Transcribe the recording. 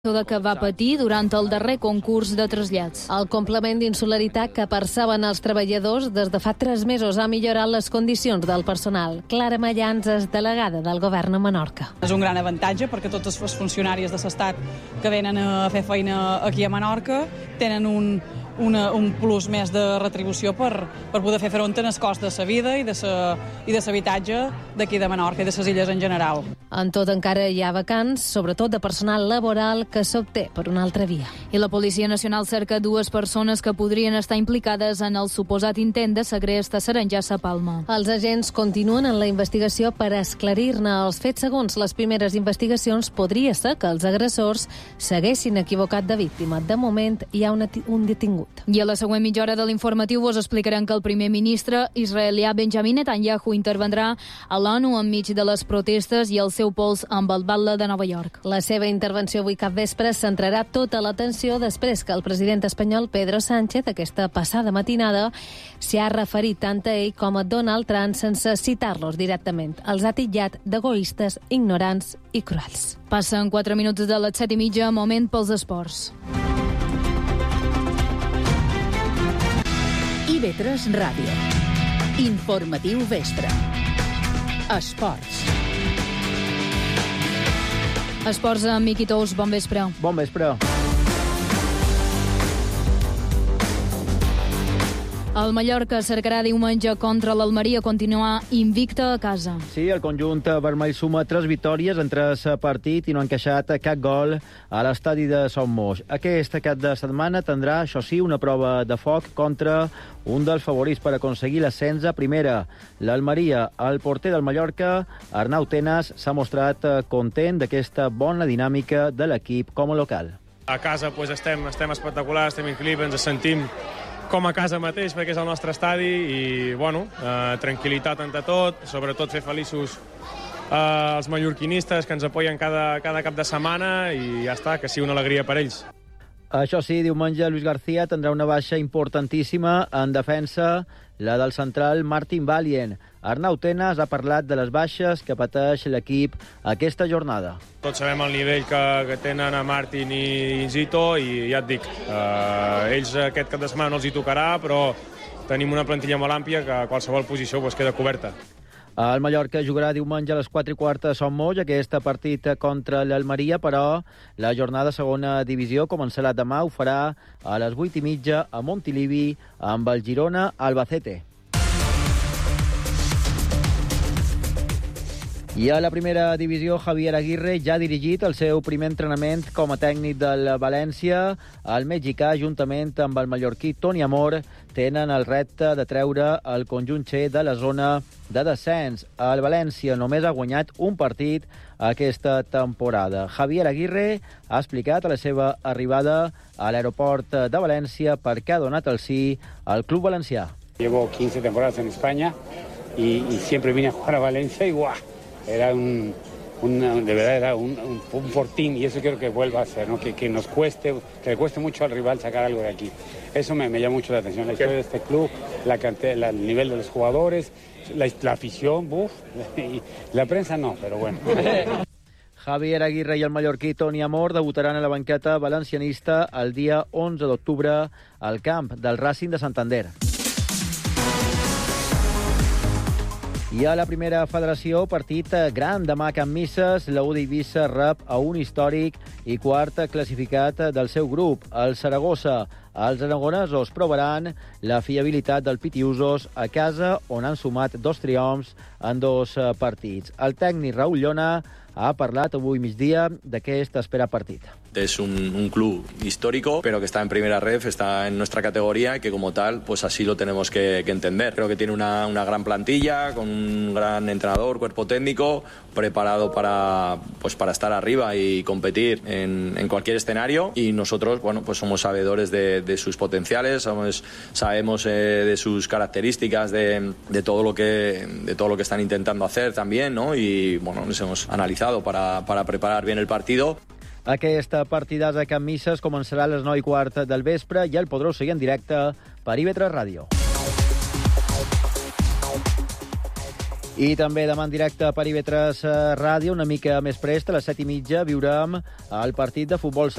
de que va patir durant el darrer concurs de trasllats. El complement d'insularitat que perceben els treballadors des de fa 3 mesos ha millorat les condicions del personal. Clara Mallans és delegada del govern a Menorca. És un gran avantatge perquè tots els funcionaris de l'Estat que venen a fer feina aquí a Menorca tenen un plus més de retribució per poder fer front als cost de la vida i de l'habitatge d'aquí de Menorca i de les illes en general. En tot encara hi ha vacants, sobretot de personal laboral que s'obté per una altra via. I la Policia Nacional cerca 2 persones que podrien estar implicades en el suposat intent de segrest a Sarengassa, Palma. Els agents continuen en la investigació per esclarir-ne els fets. Segons les primeres investigacions, podria ser que els agressors s'haguessin equivocat de víctima. De moment hi ha un detingut. I a la següent mitja hora de l'informatiu vos explicarem que el primer ministre israelià Benjamin Netanyahu intervendrà a l'ONU enmig de les protestes i el seu pols amb el batlle de Nova York. La seva intervenció avui capvespre centrarà tota l'atenció després que el president espanyol Pedro Sánchez aquesta passada matinada s'hi ha referit tant a ell com a Donald Trump sense citar-los directament. Els ha titllat d'egoistes, ignorants i cruels. Passen 4 minuts de les 7:30, moment pels esports. IB3 Ràdio. Informatiu vespre. Esports. Esports amb Miqui Tous, bon vespre. Bon vespre. El Mallorca cercarà diumenge contra l'Almeria continuar invicta a casa. Sí, el conjunt vermell suma 3 victòries en 3 partits i no ha encaixat cap gol a l'estadi de Son Moix. Aquest cap de setmana tindrà, això sí, una prova de foc contra un dels favorits per aconseguir l'ascens a primera. L'Almeria, el porter del Mallorca, Arnau Tenas, s'ha mostrat content d'aquesta bona dinàmica de l'equip com a local. A casa estem espectaculars, estem increïbles, ens sentim com a casa mateix, perquè és el nostre estadi, i, tranquil·litat entre tot, sobretot fer feliços els mallorquinistes que ens apoyen cada cap de setmana, i ja està, que sigui una alegria per ells. Això sí, diumenge Luis García tindrà una baixa importantíssima en defensa, la del central Martin Valient. Arnau Tenas ha parlat de les baixes que pateix l'equip aquesta jornada. Tots sabem el nivell que tenen a Martin i Zito, i ja et dic, ells aquest cap de setmana no els hi tocarà, però tenim una plantilla molt àmplia que a qualsevol posició queda coberta. El Mallorca jugarà diumenge a les 4:15 a Son Moix, aquest partit contra l'Almeria, però la jornada segona divisió començarà demà, ho farà a les 8:30 a Montilivi amb el Girona Albacete. I a la primera divisió, Javier Aguirre ja ha dirigit el seu primer entrenament com a tècnic del València. El mexicà, juntament amb el mallorquí Toni Amor, tenen el repte de treure el conjunt xe de la zona de descens. El València només ha guanyat un partit aquesta temporada. Javier Aguirre ha explicat a la seva arribada a l'aeroport de València per què ha donat el sí al club valencià. Llevo 15 temporadas en España y siempre vine a jugar a Valencia y ¡guau! Era de verdad era un fortín, y eso quiero que vuelva a ser, ¿no? Que nos cueste, que le cueste mucho al rival sacar algo de aquí. Eso me llama mucho la atención, la historia de este club, el nivel de los jugadores, la afición, y la prensa no, pero bueno. Javier Aguirre i el mallorquí Toni Amor debutaran a la banqueta valencianista el dia 11 d'octubre al camp del Racing de Santander. I a la primera federació, partit gran demà a Can Misses, la U d'Eivissa rep a un històric i quart classificat del seu grup, el Saragossa. Els aragonesos provaran la fiabilitat del Pitiusos a casa, on han sumat 2 triomfs en 2 partits. El tècnic Raúl Llona ha parlat avui migdia d'aquest esperat partit. Es un club histórico, pero que está en primera ref, está en nuestra categoría y que como tal, pues así lo tenemos que entender. Creo que tiene una gran plantilla, con un gran entrenador, cuerpo técnico, preparado para estar arriba y competir en cualquier escenario. Y nosotros, pues somos sabedores de sus potenciales, sabemos de sus características, de todo lo que están intentando hacer también, ¿no? Y bueno, nos hemos analizado para preparar bien el partido. Aquest partidàs a Can Misses començarà a les 9:15 del vespre i el podreu seguir en directe per IB3 Ràdio. I també demà en directe per IB3 Ràdio, una mica més prest, a les 7:30, viurem el partit de futbol